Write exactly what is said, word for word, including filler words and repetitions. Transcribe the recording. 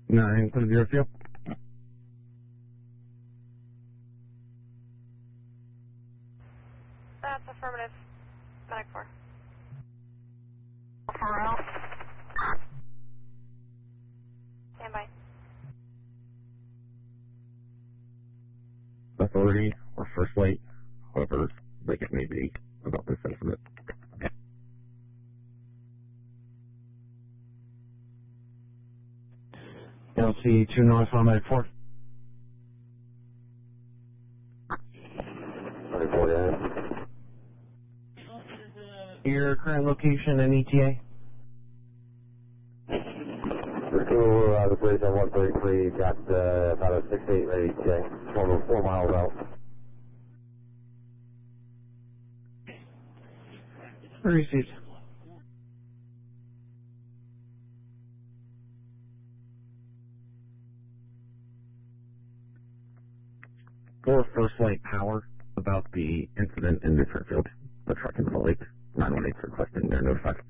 nine seven zero two. That's affirmative. Medic four. For help. Stand by. Authority or first light, however big it may be, about this incident. L C two North on Medic four. Medic four, yeah. Your current location and E T A? Let's go, uh, the bridge on one thirty-three, got uh, about a six eight ready to check, four, four miles out. Received. For first light power, about the incident in Newport Field, the truck in the lake, nine one eight requesting their notified.